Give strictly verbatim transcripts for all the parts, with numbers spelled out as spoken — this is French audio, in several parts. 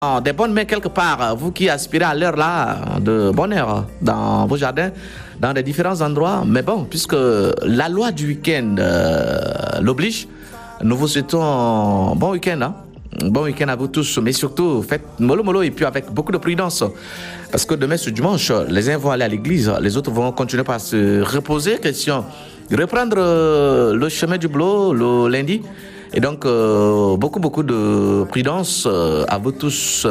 des bonnes mains quelque part, vous qui aspirez à l'heure là de bonheur dans vos jardins, dans des différents endroits. Mais bon, puisque la loi du week-end euh, l'oblige, nous vous souhaitons bon week-end. Hein? Bon week-end à vous tous, mais surtout faites mollo mollo et puis avec beaucoup de prudence. Parce que demain, ce dimanche, les uns vont aller à l'église, les autres vont continuer par se reposer. Question de reprendre euh, le chemin du boulot le lundi. Et donc, euh, beaucoup, beaucoup de prudence euh, à vous tous.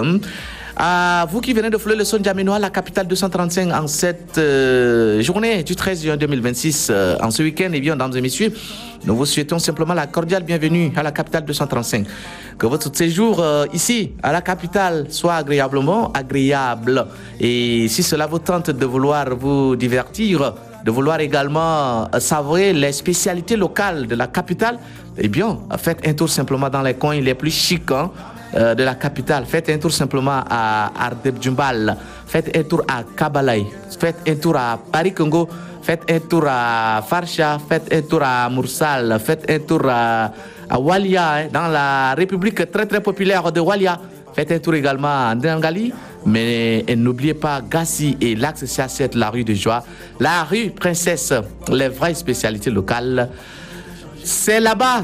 À vous qui venez de fouler le son d'Aminois, la capitale deux cent trente-cinq, en cette euh, journée du treize juin deux mille vingt-six, euh, en ce week-end, et bien, mesdames et messieurs, nous vous souhaitons simplement la cordiale bienvenue à la capitale deux cent trente-cinq. Que votre séjour euh, ici, à la capitale, soit agréablement agréable. Et si cela vous tente de vouloir vous divertir, de vouloir également savourer les spécialités locales de la capitale, eh bien, faites un tour simplement dans les coins les plus chics hein, euh, de la capitale. Faites un tour simplement à Ardeb Djumbal. Faites un tour à Kabalaï. Faites un tour à Paris Congo. Faites un tour à Farsha. Faites un tour à Moursal. Faites un tour à, à Walia, hein, dans la République très très populaire de Walia. Faites un tour également à Ndangali. Mais n'oubliez pas Gassi et l'axe C A sept, la rue de Joie, la rue Princesse, les vraies spécialités locales. C'est là-bas.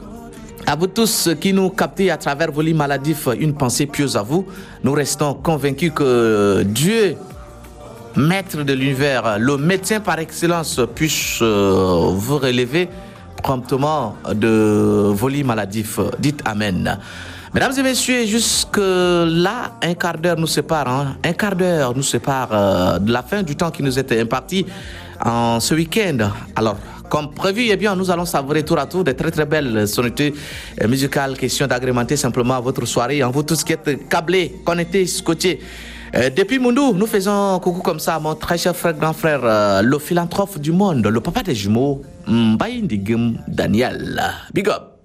À vous tous qui nous captez à travers vos lits maladifs, une pensée pieuse à vous. Nous restons convaincus que Dieu, maître de l'univers, le médecin par excellence, puisse vous relever promptement de vos lits maladifs. Dites Amen. Mesdames et messieurs, jusque-là, un quart d'heure nous sépare. Hein? Un quart d'heure nous sépare euh, de la fin du temps qui nous était imparti en ce week-end. Alors, comme prévu, eh bien, nous allons savourer tour à tour des très très belles sonorités musicales. Question d'agrémenter simplement votre soirée. En vous tous qui êtes câblés, connectés, scotchés. Euh, depuis Mundou, nous faisons coucou comme ça à mon très cher frère, grand frère, euh, le philanthrope du monde, le papa des jumeaux, Mbaye Ndigum Daniel. Big up.